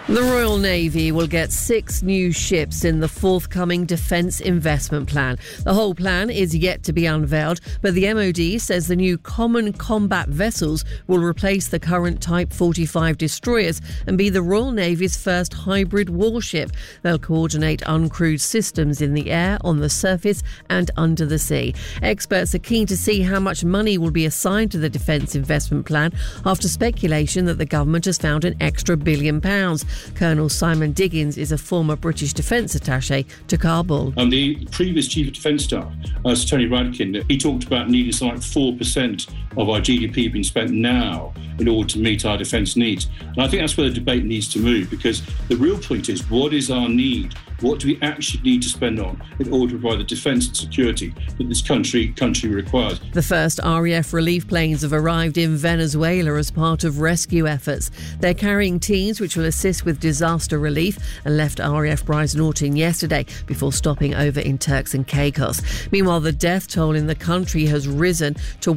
The Royal Navy will get 6 new ships in the forthcoming Defence Investment Plan. The whole plan is yet to be unveiled, but the MOD says the new Common Combat Vessels will replace the current Type 45 destroyers and be the Royal Navy's first hybrid warship. They'll coordinate uncrewed systems in the air, on the surface and under the sea. Experts are keen to see how much money will be assigned to the Defence Investment Plan after speculation that the government has found an extra £1 billion. Colonel Simon Diggins is a former British Defence attaché to Kabul. The previous Chief of Defence Staff, Sir Tony Radkin, he talked about needing something like 4% of our GDP being spent now in order to meet our defence needs. And I think that's where the debate needs to move, because the real point is, what is our need? What do we actually need to spend on in order to provide the defence and security that this country requires? The first RAF relief planes have arrived in Venezuela as part of rescue efforts. They're carrying teams which will assist with disaster relief and left RAF Brize Norton yesterday before stopping over in Turks and Caicos. Meanwhile, the death toll in the country has risen to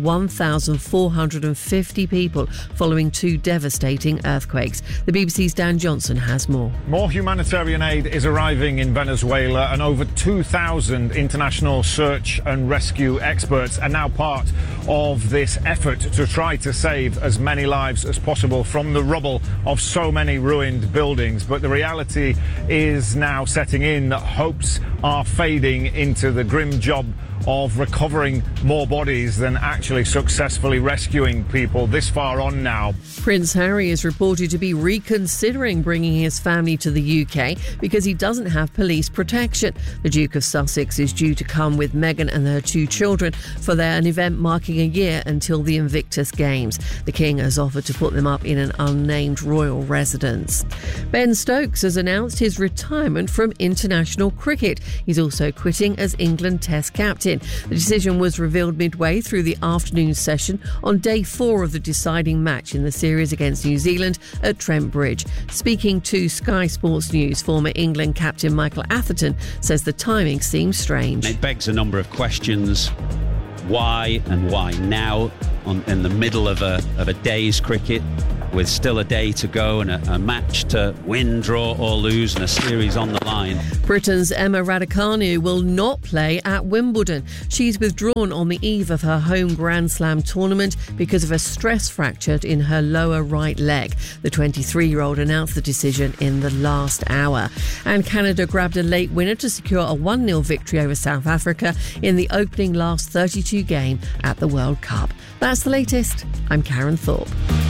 1,450 people following 2 devastating earthquakes. The BBC's Dan Johnson has more. More humanitarian aid is arriving in Venezuela, and over 2,000 international search and rescue experts are now part of this effort to try to save as many lives as possible from the rubble of so many ruined buildings. But the reality is now setting in that hopes are fading into the grim job of recovering more bodies than actually successfully rescuing people this far on now. Prince Harry is reported to be reconsidering bringing his family to the UK because he doesn't have police protection. The Duke of Sussex is due to come with Meghan and her 2 children for an event marking a year until the Invictus Games. The King has offered to put them up in an unnamed royal residence. Ben Stokes has announced his retirement from international cricket. He's also quitting as England Test captain. The decision was revealed midway through the afternoon session on day 4 of the deciding match in the series against New Zealand at Trent Bridge. Speaking to Sky Sports News, former England captain Michael Atherton says the timing seems strange. It begs a number of questions. Why and why now in the middle of a day's cricket, with still a day to go and a match to win, draw or lose and a series on the line. Britain's Emma Raducanu will not play at Wimbledon. She's withdrawn on the eve of her home Grand Slam tournament because of a stress fracture in her lower right leg. The 23-year-old announced the decision in the last hour. And Canada grabbed a late winner to secure a 1-0 victory over South Africa in the opening last 32 game at the World Cup. That's the latest. I'm Karen Thorpe.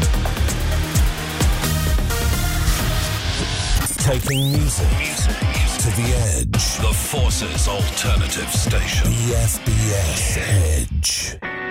Taking music to the edge. The Forces Alternative Station. EFBS Edge.